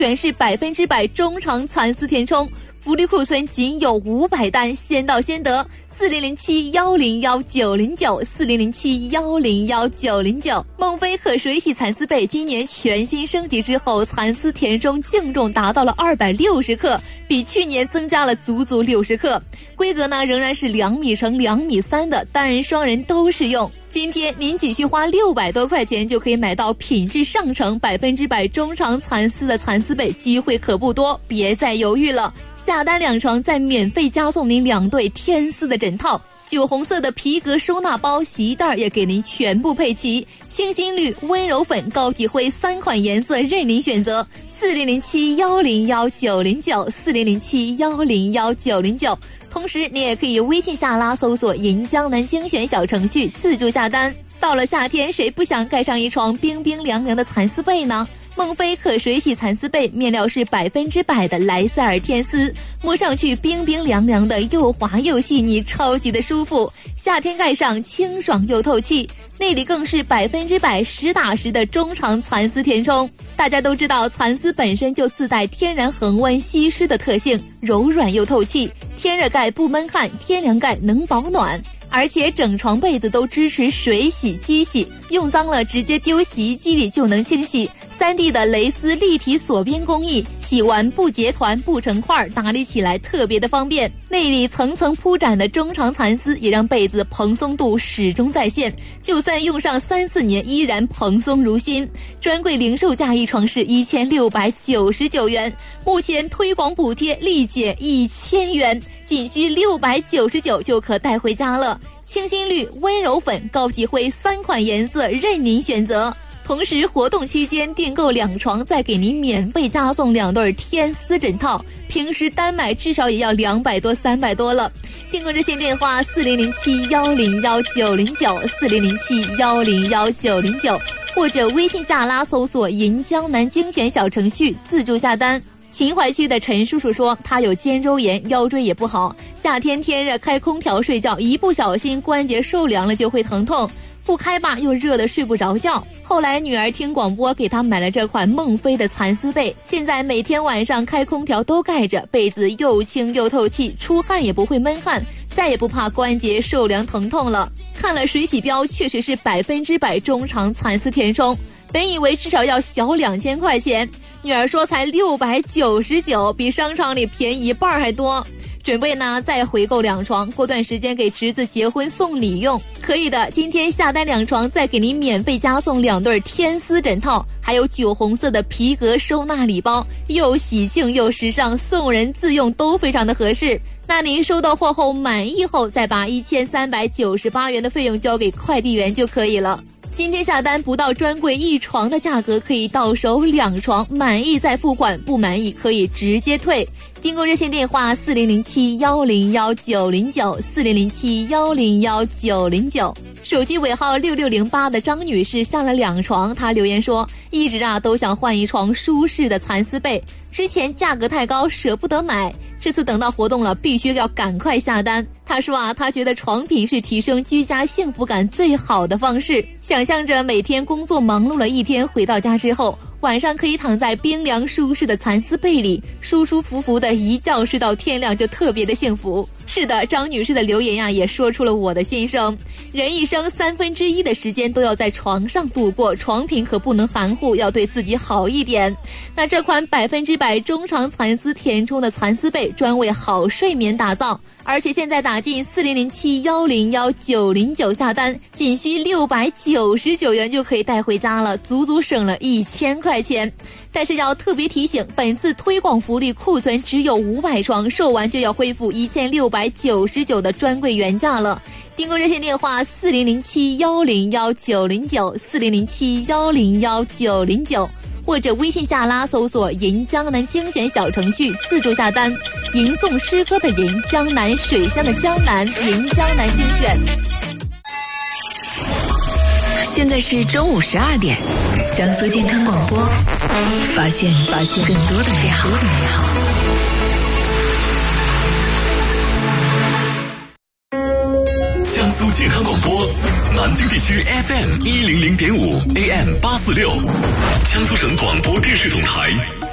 全是100%中长蚕丝填充，福利库存仅有500单，先到先得。4007101909，4007101909。孟非可水洗蚕丝被今年全新升级之后，蚕丝填充净重达到了260克，比去年增加了足足60克。规格呢仍然是2米乘2米3的，单人双人都适用。今天您仅需花600多块钱就可以买到品质上乘100%中长蚕丝的蚕丝被，机会可不多，别再犹豫了。下单2床再免费加送您2对天丝的枕套，酒红色的皮革收纳包、洗衣袋也给您全部配齐，清新绿、温柔粉、高级灰3款颜色任您选择。4007101909，4007101909。同时你也可以微信下拉搜索银江南精选小程序自助下单。到了夏天，谁不想盖上一床冰冰凉凉的蚕丝被呢？孟非可水洗蚕丝被面料是100%的莱塞尔天丝，摸上去冰冰凉凉的，又滑又细腻，超级的舒服。夏天盖上清爽又透气，内里更是100%实打实的中长蚕丝填充。大家都知道，蚕丝本身就自带天然恒温吸湿的特性，柔软又透气，天热盖不闷汗，天凉盖能保暖。而且整床被子都支持水洗机洗，用脏了直接丢洗衣机里就能清洗。3D 的蕾丝立体锁边工艺，洗完不结团不成块，打理起来特别的方便。内里层层铺展的中长蚕丝也让被子蓬松度始终在线，就算用上3-4年依然蓬松如新。专柜零售价一床是1699元，目前推广补贴立减1000元，仅需699就可带回家了。清新绿、温柔粉、高级灰3款颜色任您选择。同时活动期间订购2床再给您免费加送2对天丝枕套，平时单买至少也要200多300多了。订购热线电话407109，4007101909，或者微信下拉搜索银江南精选小程序自助下单。秦淮区的陈叔叔说，他有肩周炎，腰椎也不好，夏天天热开空调睡觉，一不小心关节受凉了就会疼痛，不开吧又热得睡不着觉。后来女儿听广播给他买了这款孟非的蚕丝被，现在每天晚上开空调都盖着，被子又轻又透气，出汗也不会闷汗，再也不怕关节受凉疼痛了。看了水洗标，确实是100%中长蚕丝填充，本以为至少要小2000块钱，女儿说才699，比商场里便宜1半还多。准备呢再回购2床，过段时间给侄子结婚送礼用。可以的，今天下单2床再给您免费加送2对天丝枕套，还有酒红色的皮革收纳礼包，又喜庆又时尚，送人自用都非常的合适。那您收到货后满意后，再把1398元的费用交给快递员就可以了。今天下单不到专柜1床的价格，可以到手2床，满意再付款，不满意可以直接退。订购热线电话40710909，4007101909。手机尾号6608的张女士下了2床，她留言说，一直都想换一床舒适的蚕丝被，之前价格太高舍不得买，这次等到活动了必须要赶快下单。她说她觉得床品是提升居家幸福感最好的方式，想象着每天工作忙碌了一天，回到家之后晚上可以躺在冰凉舒适的蚕丝被里，舒舒服服的一觉睡到天亮，就特别的幸福。是的，张女士的留言也说出了我的心声。人一生1/3的时间都要在床上度过，床品可不能含糊，要对自己好一点。那这款100%中长蚕丝填充的蚕丝被专为好睡眠打造，而且现在打进4007101909下单，仅需699元就可以带回家了，足足省了1000块钱。但是要特别提醒，本次推广福利库存只有500床，售完就要恢复1699的专柜原价了。订购热线电话40710909，4007101909，或者微信下拉搜索银江南精选小程序自助下单。吟诵诗歌的吟，江南水乡的江南，银江南精选。 现在是中午12点，江苏健康广播，发现更多的美好。 江苏健康广播，南京地区 FM100.5 AM846，江苏省广播电视总台